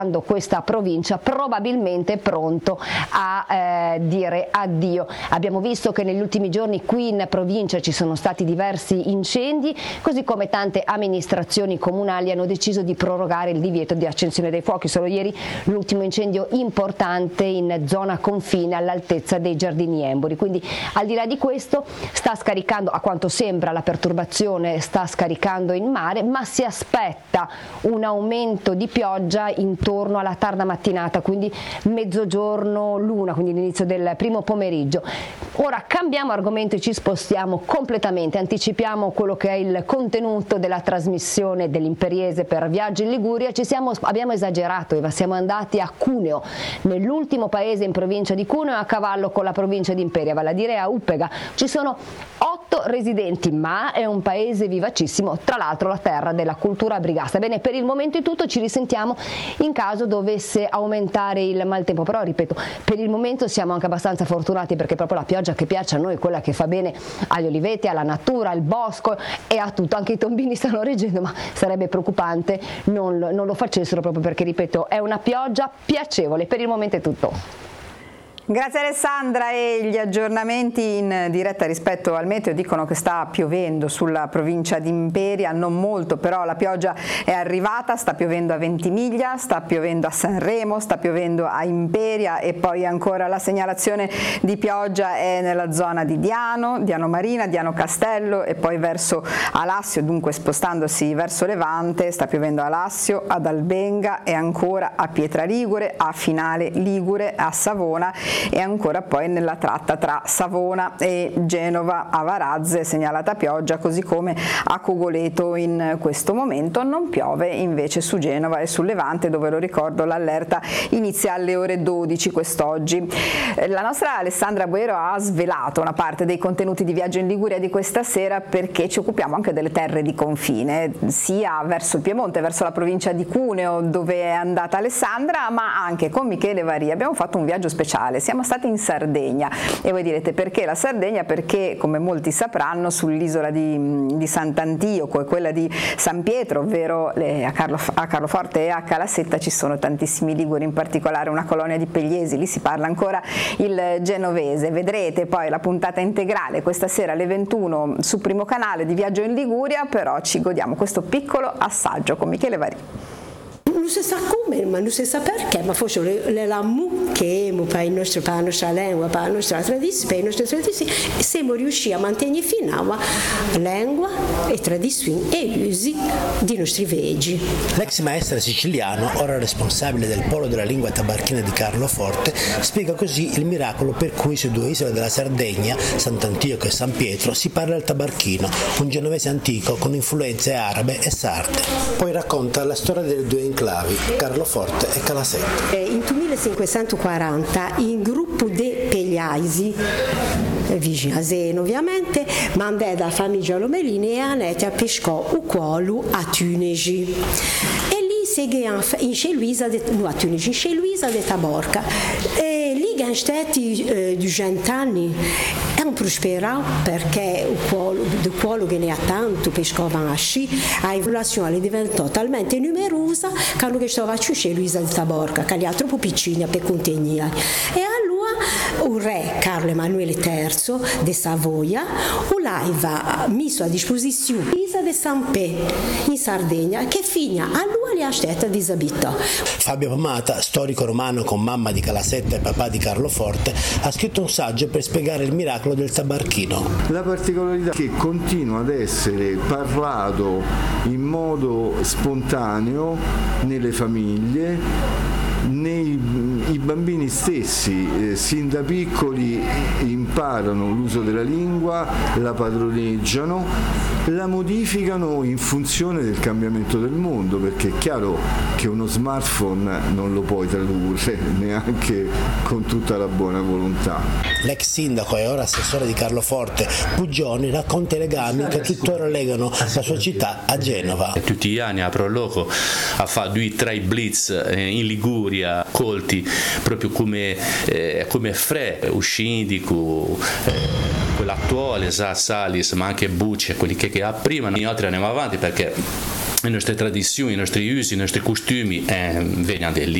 questa provincia probabilmente pronto a dire addio. Abbiamo visto che negli ultimi giorni qui in provincia ci sono stati diversi incendi, così come tante amministrazioni comunali hanno deciso di prorogare il divieto di accensione dei fuochi. Solo ieri l'ultimo incendio importante in zona confine all'altezza dei Giardini Emboli. Quindi al di là di questo sta scaricando, a quanto sembra la perturbazione sta scaricando in mare, ma si aspetta un aumento di pioggia intorno alla tarda mattinata, quindi mezzogiorno l'una, quindi l'inizio del primo pomeriggio. Ora cambiamo argomento e ci spostiamo completamente, anticipiamo quello che è il contenuto della trasmissione dell'Imperiese per Viaggi in Liguria. Abbiamo esagerato, Eva, siamo andati a Cuneo, nell'ultimo paese in provincia di Cuneo, a cavallo con la provincia di Imperia, vale a dire a Uppega. Ci sono 8 residenti, ma è un paese vivacissimo, tra l'altro la terra della cultura brigasta. Bene, per il momento è tutto, ci risentiamo in caso dovesse aumentare il maltempo, però ripeto, per il momento siamo anche abbastanza fortunati perché proprio la pioggia che piace a noi, quella che fa bene agli oliveti, alla natura, al bosco e a tutto. Anche i tombini stanno reggendo, ma sarebbe preoccupante non lo facessero, proprio perché, ripeto, è una pioggia piacevole. Per il momento è tutto. Grazie Alessandra, e gli aggiornamenti in diretta rispetto al meteo dicono che sta piovendo sulla provincia di Imperia, non molto, però la pioggia è arrivata, sta piovendo a Ventimiglia, sta piovendo a Sanremo, sta piovendo a Imperia e poi ancora la segnalazione di pioggia è nella zona di Diano Marina, Diano Castello e poi verso Alassio, dunque spostandosi verso Levante sta piovendo a Alassio, ad Albenga e ancora a Pietra Ligure, a Finale Ligure, a Savona e ancora poi nella tratta tra Savona e Genova a Varazze segnalata pioggia, così come a Cogoleto in questo momento. Non piove invece su Genova e sul Levante, dove, lo ricordo, l'allerta inizia alle ore 12 quest'oggi. La nostra Alessandra Boero ha svelato una parte dei contenuti di Viaggio in Liguria di questa sera, perché ci occupiamo anche delle terre di confine, sia verso il Piemonte, verso la provincia di Cuneo dove è andata Alessandra, ma anche con Michele Varia abbiamo fatto un viaggio speciale. Siamo stati in Sardegna e voi direte perché la Sardegna? Perché, come molti sapranno, sull'isola di Sant'Antioco e quella di San Pietro, ovvero a Carloforte e a Calasetta, ci sono tantissimi liguri, in particolare una colonia di Pegliesi, lì si parla ancora il genovese. Vedrete poi la puntata integrale questa sera alle 21 su Primo Canale di Viaggio in Liguria, però ci godiamo questo piccolo assaggio con Michele Varia. Non si sa come, ma non si sa perché, ma forse l'amour che abbiamo per la nostra lingua, per la nostra tradizione, siamo riusciti a mantenere fino alla lingua e tradizioni e usi dei nostri veggi. L'ex maestra siciliano, ora responsabile del polo della lingua tabarchina di Carloforte, spiega così il miracolo per cui su 2 isole della Sardegna, Sant'Antioco e San Pietro, si parla il tabarchino, un genovese antico con influenze arabe e sarde. Poi racconta la storia delle 2 enclavi, Carloforte e Calasetta. In 1540 il gruppo dei Pegliasi, vicino a Zeno ovviamente, mandò da famiglia Lomelini e andò a pescare il cuolo a Tunisi. E lì seguiamo in Celuisa, a Tunisi, in Celuisa de Taborca. E lì sono stati 200 anni. Hanno prosperato perché il cuolo che ne ha tanto pescavano a sci, la popolazione diventò talmente numerosa che hanno stava a Ciucce Luisa di Taborca, che era troppo piccina per contenere. E allora il re Carlo Emanuele III di Savoia l'aveva messo a disposizione Luisa di Sampè in Sardegna, che fino a lui le ha stata disabitata. Fabio Pomata, storico romano con mamma di Calasetta e papà di Carloforte, ha scritto un saggio per spiegare il miracolo del tabarchino. La particolarità è che continua ad essere parlato in modo spontaneo nelle famiglie, i bambini stessi sin da piccoli imparano l'uso della lingua, la padroneggiano, la modificano in funzione del cambiamento del mondo, perché è chiaro che uno smartphone non lo puoi tradurre neanche con tutta la buona volontà. L'ex sindaco e ora assessore di Carloforte, Puggioni, racconta i legami che tuttora legano la sua città a Genova. Tutti gli anni apro loco a fare 2-3 blitz in Liguria, colti proprio come Fre, uscendo quell'attuale Salis, ma anche Bucci, quelli che ha prima. Noi altri andiamo avanti perché le nostre tradizioni, i nostri usi, i nostri costumi vengono da lì.